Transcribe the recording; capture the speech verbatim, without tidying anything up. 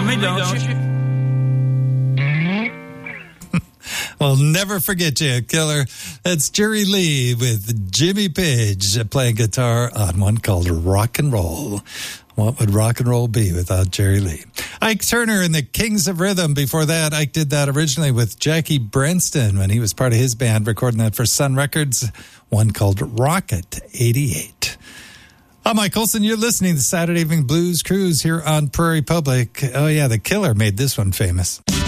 me, don't you? We'll never forget you, Killer. That's Jerry Lee with Jimmy Page playing guitar on one called Rock and Roll. What would rock and roll be without Jerry Lee? Ike Turner and the Kings of Rhythm. Before that, Ike did that originally with Jackie Brenston when he was part of his band, recording that for Sun Records, one called Rocket eighty-eight. I'm Mike Olson. You're listening to Saturday Evening Blues Cruise here on Prairie Public. Oh, yeah, the Killer made this one famous.